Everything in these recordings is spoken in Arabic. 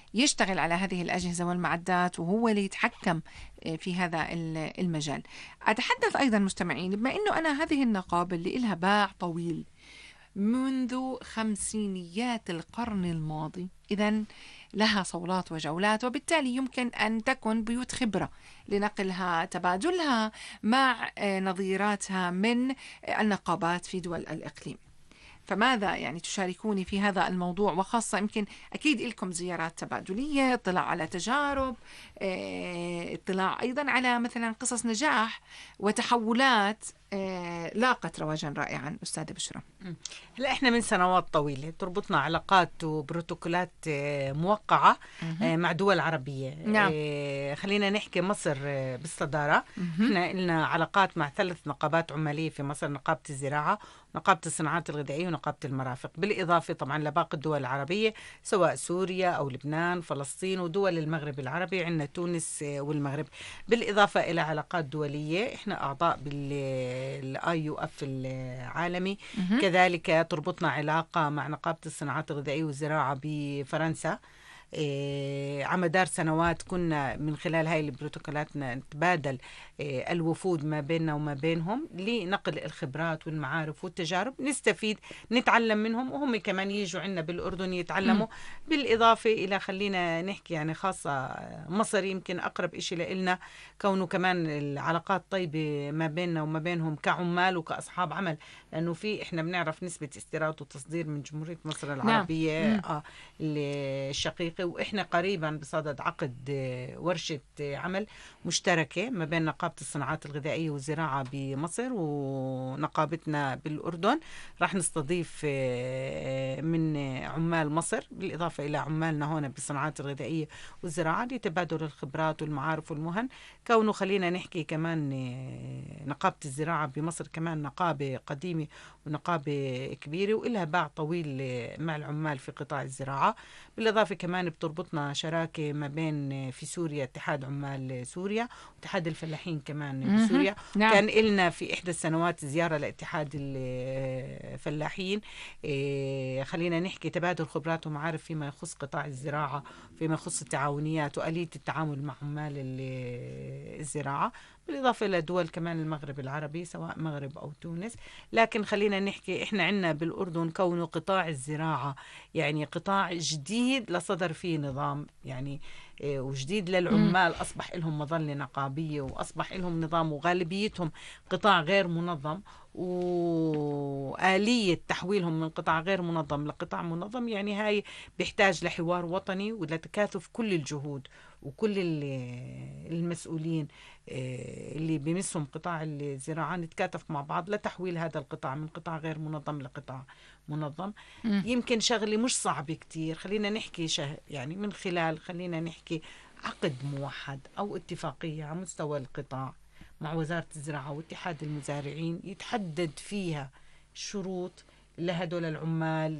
يشتغل على هذه الأجهزة والمعدات، وهو اللي يتحكم في هذا المجال. أتحدث أيضا مستمعين، بما أنه أنا هذه النقابة اللي إلها باع طويل منذ خمسينيات القرن الماضي، إذن لها صولات وجولات، وبالتالي يمكن أن تكن بيوت خبرة لنقلها تبادلها مع نظيراتها من النقابات في دول الإقليم. فماذا يعني تشاركوني في هذا الموضوع؟ وخاصة يمكن أكيد لكم زيارات تبادلية، اطلاع على تجارب، اطلاع أيضا على مثلا قصص نجاح وتحولات لاقت رواجا رائعا. أستاذة بشرى، هلا احنا من سنوات طويلة تربطنا علاقات وبروتوكولات موقعة مع دول عربية. نعم. خلينا نحكي مصر بالصدارة. احنا لنا علاقات مع 3 نقابات عمالية في مصر: نقابة الزراعة، نقابة الصناعات الغذائية، ونقابة المرافق، بالإضافة طبعا لباقي الدول العربية سواء سوريا أو لبنان، فلسطين، ودول المغرب العربي، عندنا تونس والمغرب، بالإضافة إلى علاقات دولية. احنا أعضاء بالIUF العالمي. كذلك تربطنا علاقة مع نقابة الصناعات الغذائية والزراعة بفرنسا. على مدار سنوات كنا من خلال هاي البروتوكولات نتبادل الوفود ما بيننا وما بينهم لنقل الخبرات والمعارف والتجارب، نستفيد نتعلم منهم، وهم كمان يجوا عنا بالأردن يتعلموا. بالإضافة إلى خلينا نحكي يعني خاصة مصر يمكن أقرب إشي لإلنا، كونه كمان العلاقات طيبة ما بيننا وما بينهم كعمال وكأصحاب عمل، لأنه في إحنا بنعرف نسبة استيراد وتصدير من جمهورية مصر العربية الشقيقة، وإحنا قريبا بصدد عقد ورشة عمل مشتركة ما بين نقابة الصناعات الغذائية والزراعة بمصر ونقابتنا بالأردن. راح نستضيف من عمال مصر بالإضافة إلى عمالنا هون بالصناعات الغذائية والزراعة لتبادل الخبرات والمعارف والمهن. كونه خلينا نحكي كمان نقابة الزراعة بمصر كمان نقابة قديمة ونقابة كبيرة وإلها باع طويل مع العمال في قطاع الزراعة. بالإضافة كمان بتربطنا شراكة ما بين في سوريا اتحاد عمال سوريا واتحاد الفلاحين كمان بسوريا. نعم. كان إلنا في إحدى السنوات زيارة لاتحاد الفلاحين. خلينا نحكي تبادل خبرات ومعارف فيما يخص قطاع الزراعة، فيما يخص التعاونيات وآلية التعامل مع عمال الزراعة، بالإضافة إلى دول كمان المغرب العربي سواء مغرب أو تونس. لكن خلينا نحكي إحنا عنا بالأردن كونه قطاع الزراعة يعني قطاع جديد لصدر فيه نظام يعني وجديد للعمال، أصبح لهم مظلة نقابية وأصبح لهم نظام، وغالبيتهم قطاع غير منظم، وآلية تحويلهم من قطاع غير منظم لقطاع منظم يعني هاي بيحتاج لحوار وطني ولتكاتف كل الجهود وكل المسؤولين اللي بيمسهم قطاع الزراعة نتكاتف مع بعض لتحويل هذا القطاع من قطاع غير منظم لقطاع منظم. يمكن شغلة مش صعبة كتير، خلينا نحكي يعني من خلال خلينا نحكي عقد موحد أو اتفاقية على مستوى القطاع مع وزارة الزراعة واتحاد المزارعين يتحدد فيها شروط لهدول العمال،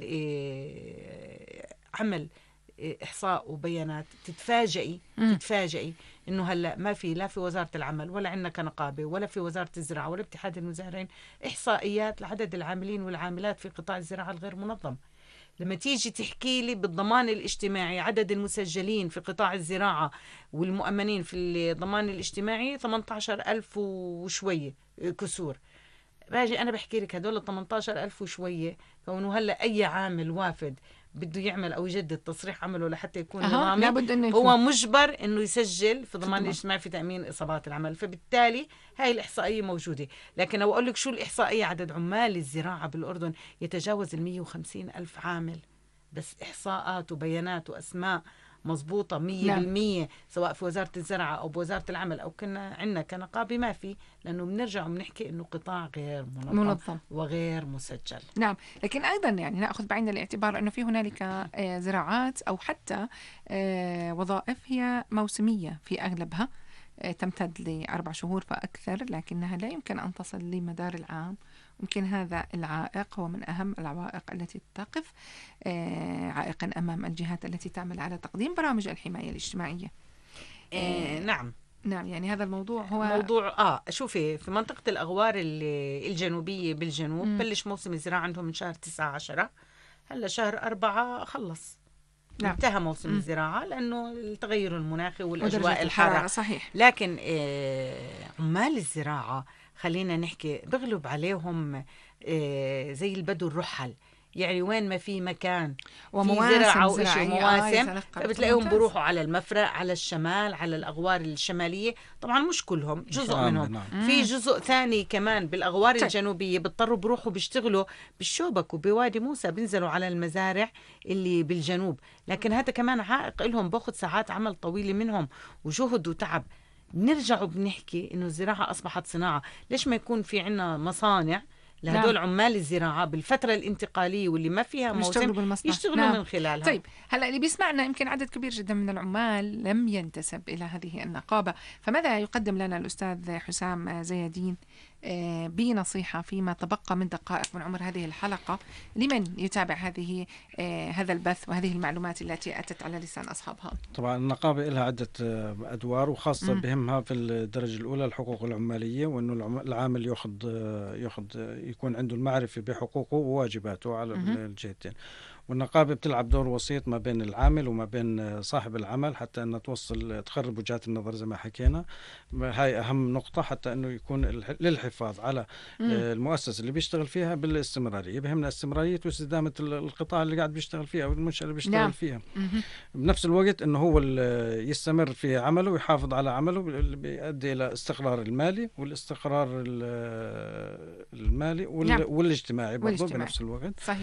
عمل إحصاء وبيانات. تتفاجئي إنه هلأ ما في لا في وزارة العمل ولا عندنا كنقابة ولا في وزارة الزراعة ولا اتحاد المزارعين إحصائيات لعدد العاملين والعاملات في قطاع الزراعة الغير منظم. لما تيجي تحكي لي بالضمان الاجتماعي عدد المسجلين في قطاع الزراعة والمؤمنين في الضمان الاجتماعي 18,000 وشوية كسور، باجي أنا بحكي لك هدول 18,000 وشوية، كونه هلأ أي عامل وافد بده يعمل أو يجدد تصريح عمله لحتى يكون نظامي هو مجبر إنه يسجل في ضمان الاجتماعي في تأمين إصابات العمل. فبالتالي هاي الإحصائية موجودة. لكن لو أقول لك شو الإحصائية، عدد عمال الزراعة بالأردن يتجاوز 150,000 عامل، بس إحصاءات وبيانات وأسماء مضبوطة 100%. نعم. سواء في وزارة الزراعة أو بوزارة العمل أو كنا عندنا كنقابة ما في، لأنه بنرجع وبنحكي إنه قطاع غير منظم وغير مسجل. نعم. لكن أيضا يعني نأخذ بعين الاعتبار أنه في هنالك زراعات أو حتى وظائف هي موسمية في أغلبها، تمتد ل4 شهور فأكثر، لكنها لا يمكن أن تصل لمدار العام. يمكن هذا العائق هو من أهم العوائق التي تقف عائقا أمام الجهات التي تعمل على تقديم برامج الحماية الاجتماعية. نعم. نعم. يعني هذا الموضوع هو موضوع شوفي في منطقة الأغوار الجنوبية بالجنوب بلش موسم الزراعة عندهم من شهر 9-10، هلا شهر 4 خلص نعم. انتهى موسم الزراعة لأنه التغير المناخي والأجواء ودرجة الحارة. صحيح. لكن عمال الزراعة خلينا نحكي بغلب عليهم زي البدو الرحل، يعني وين ما في مكان ومواسم في زرع أو إشي زراعية، ومواسم فبتلاقيهم ممتاز. بروحوا على المفرق، على الشمال، على الأغوار الشمالية. طبعا مش كلهم، جزء منهم. نعم. في جزء ثاني كمان بالأغوار طيب. الجنوبية بيضطروا بروحوا بيشتغلوا بالشوبك وبوادي موسى، بينزلوا على المزارع اللي بالجنوب. لكن هذا كمان عائق لهم، باخذ ساعات عمل طويلة منهم وجهد وتعب. بنرجع وبنحكي إنه الزراعة أصبحت صناعة. ليش ما يكون في عنا مصانع لهدول عمال الزراعة بالفترة الانتقالية واللي ما فيها موسم يشتغلوا من خلالها؟ طيب هلا اللي بيسمعنا يمكن عدد كبير جدا من العمال لم ينتسب إلى هذه النقابة، فماذا يقدم لنا الأستاذ حسام زيادين بنصيحة فيما تبقى من دقائق من عمر هذه الحلقة لمن يتابع هذا البث وهذه المعلومات التي أتت على لسان أصحابها؟ طبعا النقابة لها عدة أدوار، وخاصة بهمها في الدرجة الأولى الحقوق العمالية، وأنه العامل يكون عنده المعرفة بحقوقه وواجباته على الجهتين. والنقابة بتلعب دور وسيط ما بين العامل وما بين صاحب العمل حتى أنها تخرب وجهات النظر زي ما حكينا. هاي أهم نقطة، حتى أنه يكون للحفاظ على المؤسسة اللي بيشتغل فيها بالاستمرارية. بهمنا استمرارية واستدامة القطاع اللي قاعد بيشتغل فيها أو المنشأة اللي بيشتغل فيها. بنفس الوقت أنه هو يستمر في عمله ويحافظ على عمله، اللي بيؤدي إلى استقرار المالي والاستقرار المالي والاجتماعي برضه بنفس الوقت. صحيح.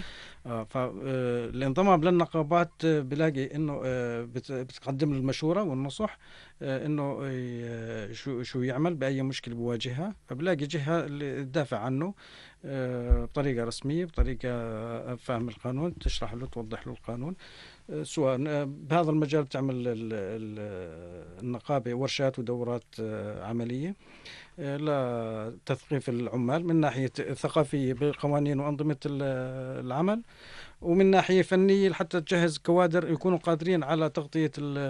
الانضمام للنقابات بلاقي انه بتقدم له المشوره والنصح انه شو يعمل باي مشكله بواجهها، فبلاقي جهه اللي تدافع عنه بطريقه رسميه، بطريقه فهم القانون، تشرح له توضح له القانون. سواء بهذا المجال بتعمل النقابه ورشات ودورات عمليه لتثقيف العمال من ناحيه ثقافيه بقوانين وانظمه العمل، ومن ناحية فنية حتى تجهز كوادر يكونوا قادرين على تغطية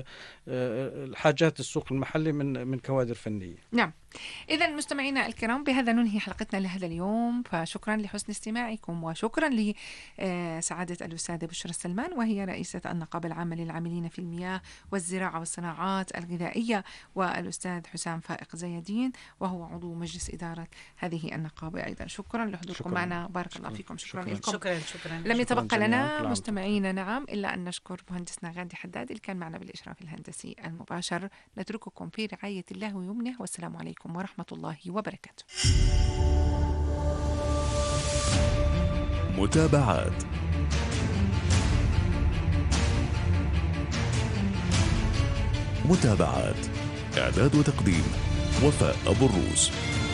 الحاجات السوق المحلي من كوادر فنية. نعم. إذا مستمعينا الكرام بهذا ننهي حلقتنا لهذا اليوم، فشكرا لحسن استماعكم وشكرا لسعادة الأستاذة بشرى السلمان، وهي رئيسة النقابة العامة للعاملين في المياه والزراعة والصناعات الغذائية، والأستاذ حسام فائق زيادين وهو عضو مجلس إدارة هذه النقابة أيضا. شكرا لحضوركم معنا، بارك الله فيكم. شكرا لكم. شكرا. لم يتبقى لنا مستمعينا إلا أن نشكر مهندسنا غادي حداد اللي كان معنا بالإشراف الهندسي المباشر. نترككم في رعاية الله ويمنه، والسلام عليكم ورحمة الله وبركاته. متابعات إعداد وتقديم وفاء أبو الروس.